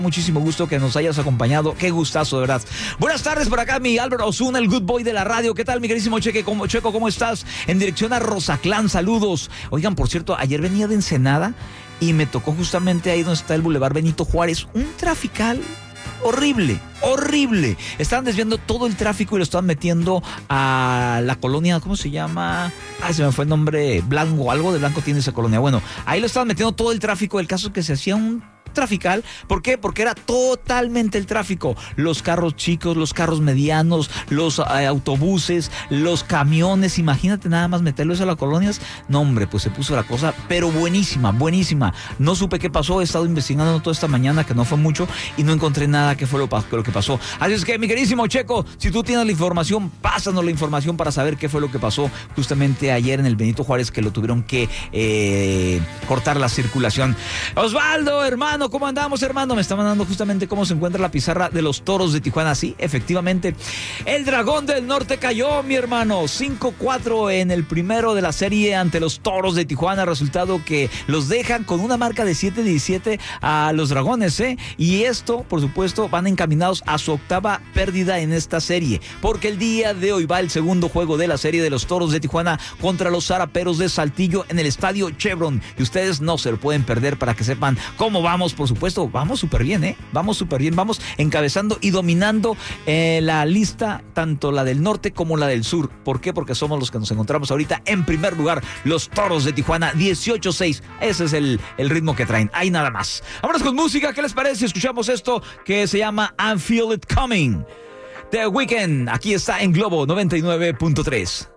Muchísimo gusto que nos hayas acompañado. Qué gustazo, de verdad. Buenas tardes por acá, mi Álvaro Osuna, el good boy de la radio. ¿Qué tal, mi queridísimo Checo? ¿Cómo estás? En dirección a Rozaclán, saludos. Oigan, por cierto, ayer venía de Ensenada y me tocó justamente ahí donde está el Boulevard Benito Juárez, un trafical horrible. Estaban desviando todo el tráfico y lo estaban metiendo a la colonia, ¿cómo se llama? Ay, se me fue el nombre, Blanco, algo de Blanco tiene esa colonia. Bueno, ahí lo estaban metiendo todo el tráfico. El caso es que se hacía un trafical. ¿Por qué? Porque era totalmente el tráfico. Los carros chicos, los carros medianos, los autobuses, los camiones. Imagínate nada más meterlos a las colonias. No, hombre, pues se puso la cosa, pero buenísima. No supe qué pasó. He estado investigando toda esta mañana, que no fue mucho, y no encontré nada que fue lo que pasó. Así es que, mi queridísimo Checo, si tú tienes la información, pásanos la información para saber qué fue lo que pasó justamente ayer en el Benito Juárez, que lo tuvieron que cortar la circulación. Osvaldo, hermano, ¿cómo andamos, hermano? Me está mandando justamente cómo se encuentra la pizarra de los Toros de Tijuana. Sí, efectivamente, el Dragón del Norte cayó, mi hermano, 5-4 en el primero de la serie ante los Toros de Tijuana, resultado que los dejan con una marca de 7-17 a los Dragones, y esto, por supuesto, van encaminados a su octava pérdida en esta serie, porque el día de hoy va el segundo juego de la serie de los Toros de Tijuana contra los Zaraperos de Saltillo en el Estadio Chevron, y ustedes no se lo pueden perder para que sepan cómo vamos. Por supuesto, vamos súper bien, vamos encabezando y dominando la lista, tanto la del norte como la del sur. ¿Por qué? Porque somos los que nos encontramos ahorita en primer lugar, los Toros de Tijuana, 18-6. Ese es el ritmo que traen, ahí nada más. Vámonos con música, ¿qué les parece? Escuchamos esto que se llama I Feel It Coming, The Weeknd. Aquí está en Globo 99.3.